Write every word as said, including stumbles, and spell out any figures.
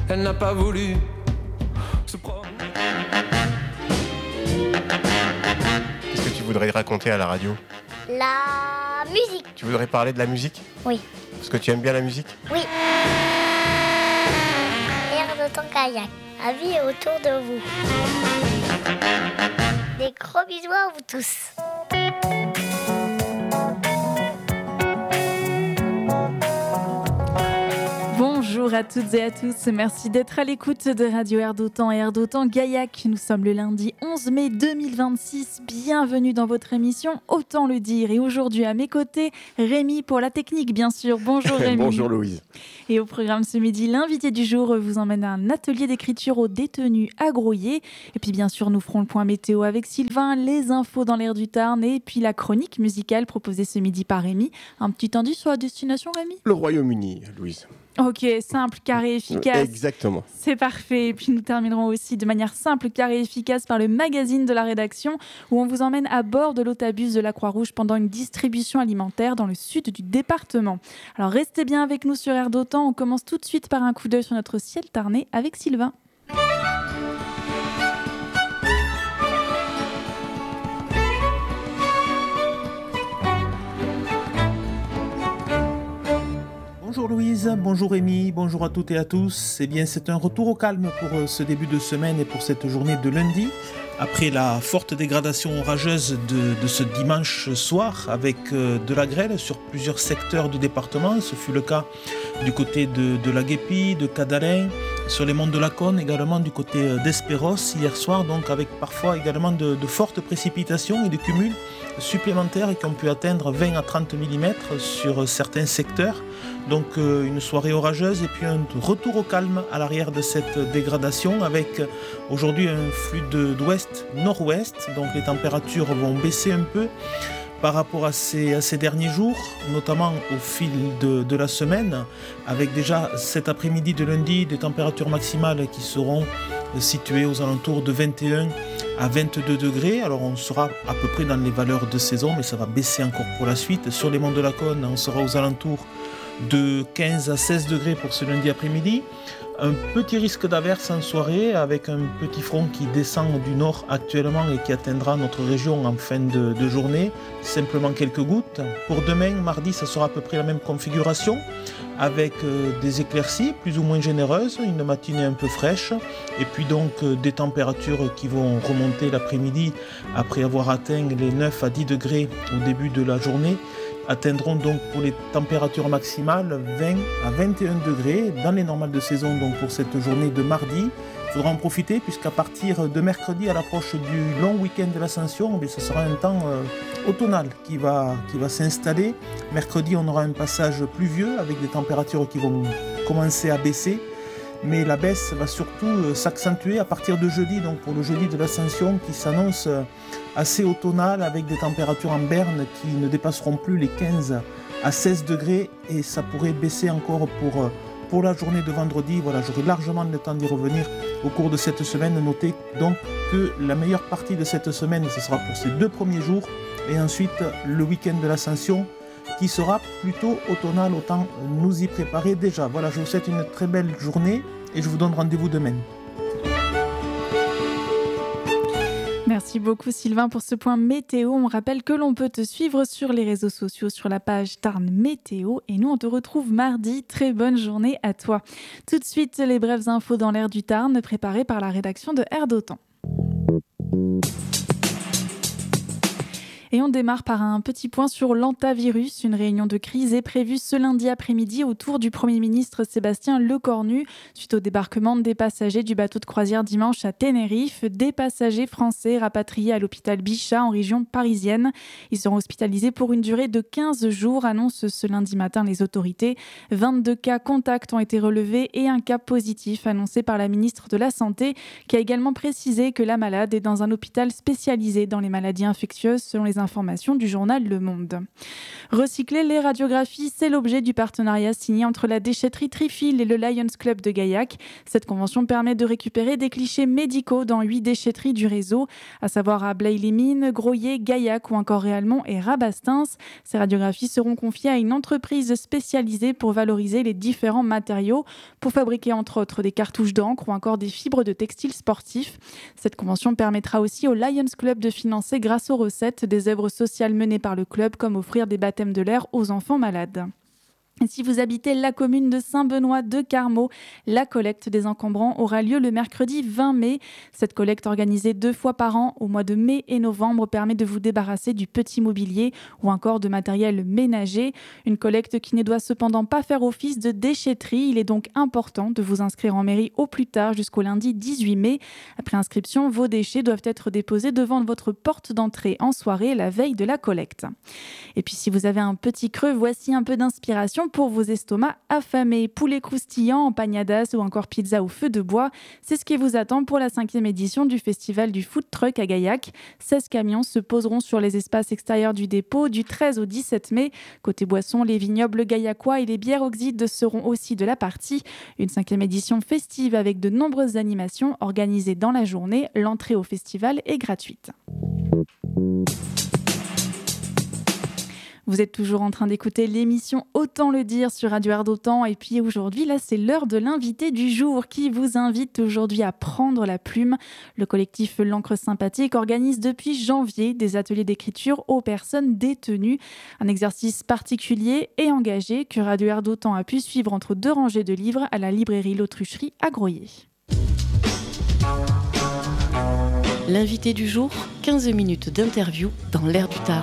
Elle n'a pas voulu se promener. Qu'est-ce que tu voudrais raconter à la radio ? La musique. Tu voudrais parler de la musique ? Oui. Parce que tu aimes bien la musique ? Oui. Air de ton kayak. Avis autour de vous. Des gros bisous à vous tous. Bonjour à toutes et à tous, merci d'être à l'écoute de Radio Air d'Otan et Air d'Otan Gaillac. Nous sommes le lundi onze mai deux mille vingt-six, bienvenue dans votre émission Autant le dire. Et aujourd'hui à mes côtés, Rémi pour la technique bien sûr. Bonjour Rémi. Bonjour Louise. Et au programme ce midi, l'invité du jour vous emmène à un atelier d'écriture aux détenus à Grouillé. Et puis bien sûr, nous ferons le point météo avec Sylvain, les infos dans l'air du Tarn et puis la chronique musicale proposée ce midi par Rémi. Un petit indice sur la destination Rémi ? Le Royaume-Uni, Louise. Ok, simple, carré, efficace. Exactement. C'est parfait. Et puis nous terminerons aussi de manière simple, carré et efficace par le magazine de la rédaction où on vous emmène à bord de l'Autabus de la Croix-Rouge pendant une distribution alimentaire dans le sud du département. Alors restez bien avec nous sur Air d'Otan. On commence tout de suite par un coup d'œil sur notre ciel tarnais avec Sylvain. Bonjour Louise, bonjour Rémi, bonjour à toutes et à tous. Eh bien, c'est un retour au calme pour ce début de semaine et pour cette journée de lundi. Après la forte dégradation orageuse de, de ce dimanche soir avec euh, de la grêle sur plusieurs secteurs du département, ce fut le cas du côté de, de la Guépie, de Cadalin, sur les monts de la Cône, également du côté d'Espéros hier soir, donc avec parfois également de, de fortes précipitations et des cumuls supplémentaires qui ont pu atteindre vingt à trente millimètres sur certains secteurs. Donc euh, une soirée orageuse et puis un retour au calme à l'arrière de cette dégradation avec aujourd'hui un flux de, d'ouest-nord-ouest. Donc les températures vont baisser un peu par rapport à ces, à ces derniers jours, notamment au fil de, de la semaine, avec déjà cet après-midi de lundi des températures maximales qui seront situées aux alentours de vingt et un à vingt-deux degrés. Alors on sera à peu près dans les valeurs de saison, mais ça va baisser encore pour la suite. Sur les monts de la Cône, on sera aux alentours de quinze à seize degrés pour ce lundi après-midi. Un petit risque d'averse en soirée avec un petit front qui descend du nord actuellement et qui atteindra notre région en fin de, de journée. Simplement quelques gouttes. Pour demain, mardi, ça sera à peu près la même configuration avec euh, des éclaircies plus ou moins généreuses, une matinée un peu fraîche et puis donc euh, des températures qui vont remonter l'après-midi après avoir atteint les neuf à dix degrés au début de la journée. Atteindront donc pour les températures maximales vingt à vingt et un degrés dans les normales de saison donc pour cette journée de mardi. Il faudra en profiter puisqu'à partir de mercredi à l'approche du long week-end de l'Ascension, eh ce sera un temps euh, automnal qui va, qui va s'installer. Mercredi, on aura un passage pluvieux avec des températures qui vont commencer à baisser. Mais la baisse va surtout euh, s'accentuer à partir de jeudi, donc pour le jeudi de l'Ascension qui s'annonce euh, assez automnal avec des températures en berne qui ne dépasseront plus les quinze à seize degrés et ça pourrait baisser encore pour, euh, pour la journée de vendredi. Voilà, j'aurai largement le temps d'y revenir au cours de cette semaine. Notez donc que la meilleure partie de cette semaine, ce sera pour ces deux premiers jours et ensuite le week-end de l'Ascension qui sera plutôt automnal, autant nous y préparer déjà. Voilà, je vous souhaite une très belle journée et je vous donne rendez-vous demain. Merci beaucoup Sylvain pour ce point météo. On rappelle que l'on peut te suivre sur les réseaux sociaux sur la page Tarn Météo et nous on te retrouve mardi. Très bonne journée à toi. Tout de suite les brèves infos dans l'air du Tarn préparées par la rédaction de Air d'Otan. Et on démarre par un petit point sur l'antavirus. Une réunion de crise est prévue ce lundi après-midi autour du Premier ministre Sébastien Lecornu suite au débarquement des passagers du bateau de croisière dimanche à Tenerife. Des passagers français rapatriés à l'hôpital Bichat en région parisienne. Ils seront hospitalisés pour une durée de quinze jours, annoncent ce lundi matin les autorités. vingt-deux cas contacts ont été relevés et un cas positif annoncé par la ministre de la Santé qui a également précisé que la malade est dans un hôpital spécialisé dans les maladies infectieuses selon les d'information du journal Le Monde. Recycler les radiographies, c'est l'objet du partenariat signé entre la déchetterie Trifil et le Lions Club de Gaillac. Cette convention permet de récupérer des clichés médicaux dans huit déchetteries du réseau, à savoir à Blaye-les-Mines, Groyer, Gaillac ou encore Réalmont et Rabastens. Ces radiographies seront confiées à une entreprise spécialisée pour valoriser les différents matériaux, pour fabriquer entre autres des cartouches d'encre ou encore des fibres de textiles sportifs. Cette convention permettra aussi au Lions Club de financer grâce aux recettes des œuvres sociales menées par le club, comme offrir des baptêmes de l'air aux enfants malades. Et si vous habitez la commune de Saint-Benoît de Carmaux, la collecte des encombrants aura lieu le mercredi vingt mai. Cette collecte organisée deux fois par an au mois de mai et novembre permet de vous débarrasser du petit mobilier ou encore de matériel ménager. Une collecte qui ne doit cependant pas faire office de déchetterie. Il est donc important de vous inscrire en mairie au plus tard jusqu'au lundi dix-huit mai. Après inscription, vos déchets doivent être déposés devant votre porte d'entrée en soirée la veille de la collecte. Et puis si vous avez un petit creux, voici un peu d'inspiration pour vos estomacs affamés. Poulet croustillant, empanadas ou encore pizza au feu de bois, c'est ce qui vous attend pour la cinquième édition du festival du food truck à Gaillac. seize camions se poseront sur les espaces extérieurs du dépôt du treize au dix-sept mai. Côté boissons, les vignobles gaillacois et les bières oxydes seront aussi de la partie. Une cinquième édition festive avec de nombreuses animations organisées dans la journée. L'entrée au festival est gratuite. Vous êtes toujours en train d'écouter l'émission Autant le dire sur Radio Air d'Autant. Et puis aujourd'hui, là, c'est l'heure de l'invité du jour qui vous invite aujourd'hui à prendre la plume. Le collectif L'Encre Sympathique organise depuis janvier des ateliers d'écriture aux personnes détenues. Un exercice particulier et engagé que Radio Air d'Autant a pu suivre entre deux rangées de livres à la librairie L'Autrucherie à Groyer. L'invité du jour, quinze minutes d'interview dans l'air du tard.